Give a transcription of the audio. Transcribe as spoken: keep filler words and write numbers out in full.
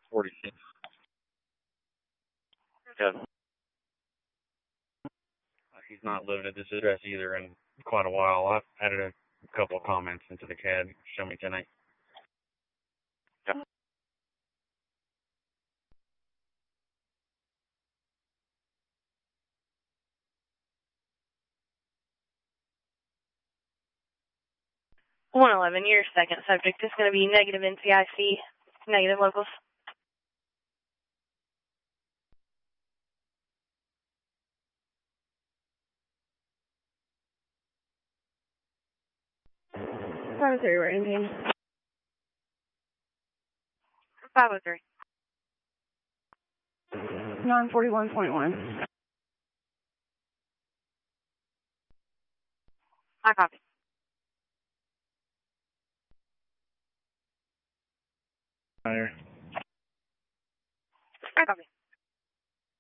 forty-six. Yeah. He's not lived at this address either in quite a while. I've added a couple of comments into the C A D. Show me tonight. Yeah. one eleven, your second subject is going to be negative N C I C, negative locals. five oh three, we're ending. five oh three. nine forty-one point one. I copy. Fire. I copy.